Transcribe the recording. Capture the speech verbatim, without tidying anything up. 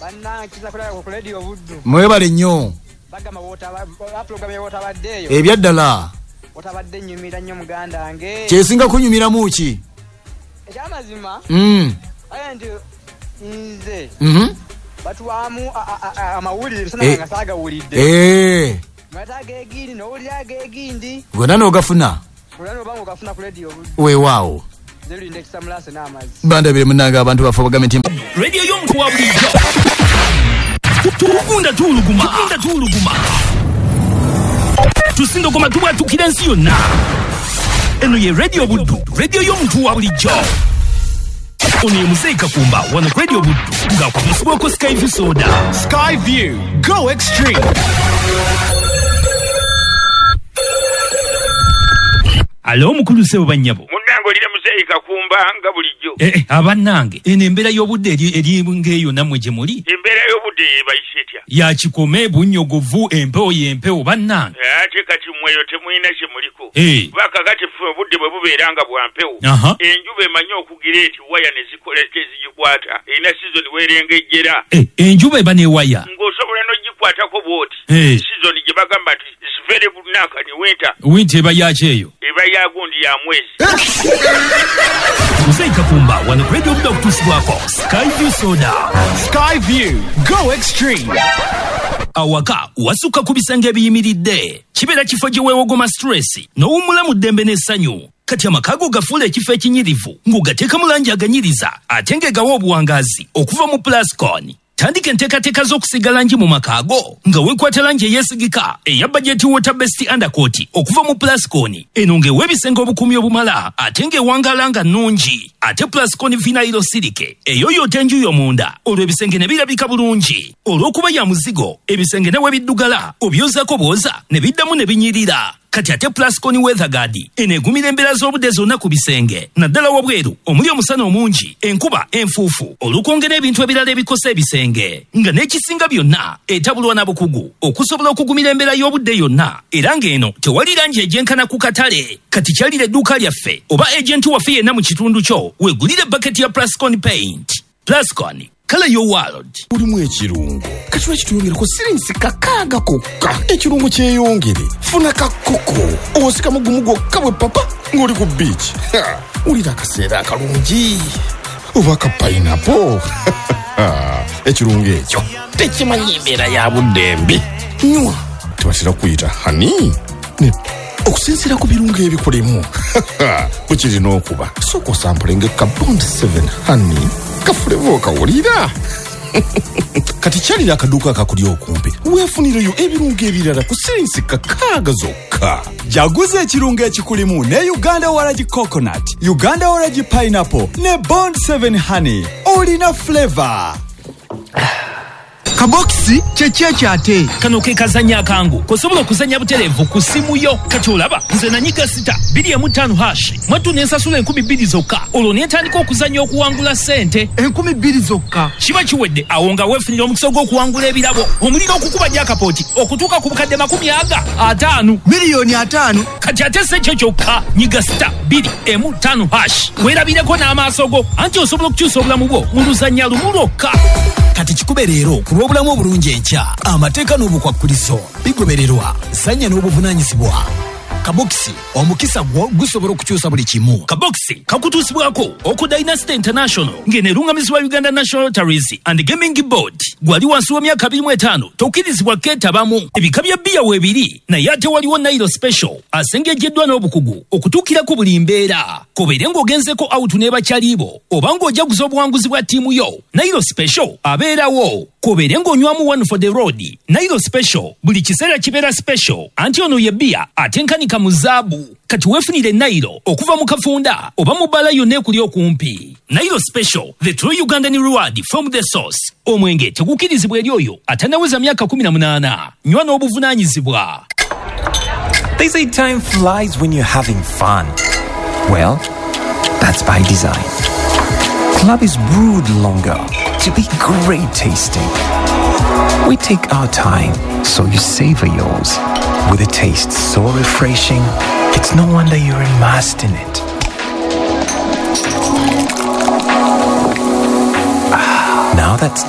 Banna kiza kulaba ku radio buddu. Mwebale nnyo. Bagama wota ba program ya wota baddeyo. Ebyaddala. Wota badde nyumira nnyo muganda nge. Kyesinga kunyumira muki? Ekyamazima. Mm. Aya ndi nze. Mhm. Batuwamu amawulire sana nga saga wulidde. Eh. Mataga egindi no ulya egindi. Gona no gafuna. Gona bango gafuna ku radio buddu. We wow. Zero index samlase n'amazi. Banda bire munaga abantu bafa bagamenti. Radio y'omuntu wa bulijjo. Tukunda tuluguma. Tukunda tuluguma. Tusindo koma tuba tukira nsi yonna. Eno ye Radio Buddu. Radio y'omuntu wa bulijjo. Ono ye Muzeyi Kakumba wano ku Radio Buddu. Nga kumusibwako Skyview Soda. Skyview. Go extreme. Alo mukulu sebo banyabo. Munango lire Muzeyi Kakumba nga bulijjo. Eh eh abanange ene embera y'obudde eri eri ngeyo namwe gye muli. Embera y'obudde bayishetya. Ya kikome bunyogovu empewo yempewo bannange. Ate kati mweyo temuyina kye muliko. Eh. Baka kati ffe obudde bwe bubeeranga bwa mpewo. Aha. Enjuba emanyi okugireeti waya ne zikoleka ezigikwata. Erina season werengejjera. Eh enjuba eba ne waya. Ng'osobola n'ogikwatako bw'oti. Eh. Season gye bagamba nti is very bunaka ni winter. Winter eba yakyeyo. Eba ya gundi ya mwezi. Muzeyi Kakumba wano ku Radio Buddu okutuusibwako Skyview Soda. Skyview. Go extreme. Awaka wasuka ku bisenge ebiyimiridde. Kibeera kifo gye weewogoma stress n'owummula mu ddembe n'essanyu. Kati amakago gafuula ekifo ekinyirivu ng'ogateeka mu langi aganyiriza ate ng'egawa obuwangazi okuva mu Plascon. Tandika enteekateeka z'okusiga langi mu makaago nga weekwata langi eyeesigika eya budget water best undercoat okuva mu Plascon. Eno ng'ewa ebisenge obukumi obumala ate ng'ewangaala nga nnungi. Ate Plascon vinyl silike eyoyoota enju y'omunda olwo ebisenge ne birabika bulungi. Olw'okuba ya muzigo ebisenge ne we biddugala obyozaako bwoza ne biddamu ne binyirira. Kati ate Plascon weather guard enegumira embeera z'obudde zonna ku bisenge naddala wabweru omuli omusana omungi enkuba enfuufu olukwongera ebintu ebirala ebikosa ebisenge nga n'ekisinga byonna etabulwa na bukugu okusobola okugumira embeera y'obudde yonna era ng'eno tewali langi egyenkana ku katale. Kati kyalira edduuka lyaffe oba ejenti waffe yenna mu kitundu kyo weegulire baketi ya Plascon paint. Plascon Color your world. Ulimu ekirungo kachwa kituyongerako sirinsi kakaaga kokka ekirungo kyeyongere funa kakoko osika mugumugo kabwe papa ngoli ku beach ulira akaseera akalungi oba ka pineapple ekirungo ekyo tekimanyi embeera ya buddembe nywa tebasira kuyita hani ne okusinziira ku birungo ebikolemu bukirina okuba soko sampulenge ka Bond seven honey kafulevo kawulira kati kyalira akaduuka akakuli okumpi weefunireyo ebirungo ebirala ku sirinsi kakaaga zokka. Jaguza ekirungo ekikulimu ne Uganda Orange Coconut, Uganda Orange Pineapple ne Bond seven Honey. Olina flavor. Kaboxi cheche ate kano ke kazanya akangu kosobola okuzanya buterevu ku simu yo. Kati olaba nze nanyiga sita bili emu ttaano hash mwatu nensasula enkumi bbiri zokka olwo netandika okuzanya okuwangula sente enkumi bbiri zokka. Kiba kiwedde awo nga weefunira omukisa gw'okuwangula ebirabo omuliro okukuba jakapooti okutuuka ku bukadde makumi aga ataano miliyoni ataano. Kati ate se kyo kyokka nyiga sita bili emu ttaano hash weerabireko n'amaaso go anti osobola okukyusa obulamu bwo mu luzannya lumu lwokka. Kati kikube leero ku lw'obulamu obulungi enkya amateeka n'obukwakkulizo bigobererwa sanya n'obuvunaanyizibwa. Kabokisi omukisa gwo gusobola okukyusa buli kimu. Kabokisi kakutuusibwako oku Dynasty International ng'eneerungamizibwa Uganda National Lotteries and Gaming Board. Gwali wansi w'emyaka abiri mu etaano tokkirizibwa keetabamu. Ebika bya bbiya weebiri naye ate waliwo Nairo Special asengejjeddwa n'obukugu okutuukira ku buli mbeera. Kobeere ng'ogenzeko out n'ebakyaliibo oba ng'ojaguza obuwanguzi bwa ttiimu yo, Nairo Special abeerawo. Kobeere ng'onywamu one for the road, Nairo Special buli kiseera kibeera special anti ono ye bbiya atenkanika mu zaabu. Kati weefunire Nairo okuva mu kafunda oba mu bbala yonna ekuli okumpi. Nairo Special, the true Ugandan reward from the source. Omwenge tegukirizibwa eri oyo atanaweza myaka kumi na munaana. Nywa n'obuvunaanyizibwa. They say time flies when you're having fun. Well, that's by design. Club is brewed longer to be great tasting. We take our time, so you savor yours. With a taste so refreshing, it's no wonder you're immersed in it. Ah, now that's